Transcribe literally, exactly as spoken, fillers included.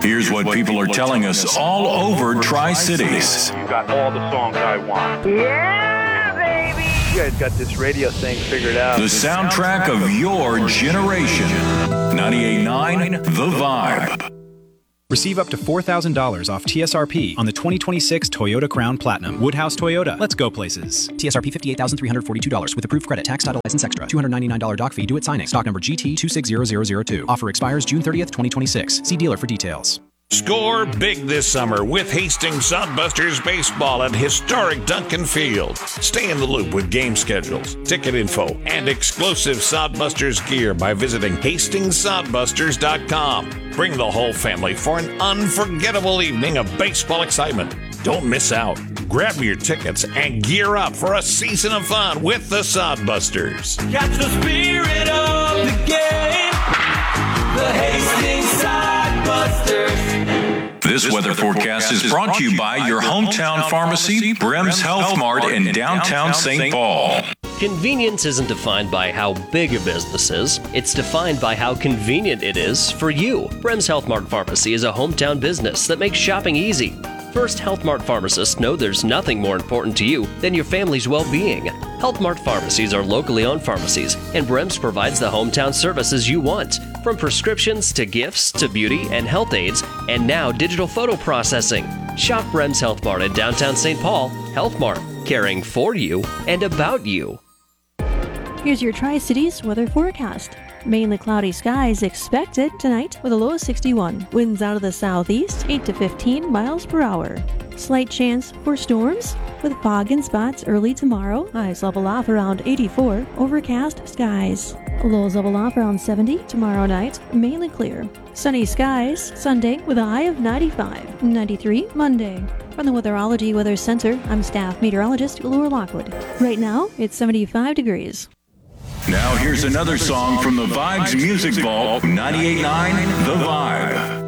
Here's what people are telling us all over Tri-Cities. You got all the songs I want. Yeah, baby! You guys got this radio thing figured out. The soundtrack of your generation. ninety-eight point nine The Vibe. Receive up to four thousand dollars off T S R P on the twenty twenty-six Toyota Crown Platinum. Woodhouse Toyota. Let's go places. T S R P fifty-eight thousand three hundred forty-two dollars with approved credit. Tax title license extra. two hundred ninety-nine dollars doc fee due at signing. Stock number G T two six zero zero zero two. Offer expires June thirtieth, twenty twenty-six. See dealer for details. Score big this summer with Hastings Sodbusters Baseball at historic Duncan Field. Stay in the loop with game schedules, ticket info, and exclusive Sodbusters gear by visiting hastings sodbusters dot com. Bring the whole family for an unforgettable evening of baseball excitement. Don't miss out. Grab your tickets and gear up for a season of fun with the Sodbusters. Catch the spirit of the game. The Hastings Sodbusters. This weather forecast is brought to you by your hometown pharmacy, Brems Health Mart in downtown Saint Paul. Convenience isn't defined by how big a business is. It's defined by how convenient it is for you. Brems Health Mart Pharmacy is a hometown business that makes shopping easy. First Health Mart pharmacists know there's nothing more important to you than your family's well-being. Health Mart pharmacies are locally owned pharmacies, and Brems provides the hometown services you want, from prescriptions to gifts to beauty and health aids, and now digital photo processing. Shop Brems Health Mart in downtown Saint Paul. Health Mart, caring for you and about you. Here's your Tri-Cities weather forecast. Mainly cloudy skies expected tonight with a low of sixty-one. Winds out of the southeast, eight to fifteen miles per hour. Slight chance for storms with fog in spots early tomorrow. Highs level off around eighty-four. Overcast skies. Lows level off around seventy tomorrow night. Mainly clear. Sunny skies Sunday with a high of ninety-five. ninety-three Monday. From the Weatherology Weather Center, I'm staff meteorologist Laura Lockwood. Right now, it's seventy-five degrees. Now here's another song from the Vibes Music Vault, ninety-eight point nine The Vibe.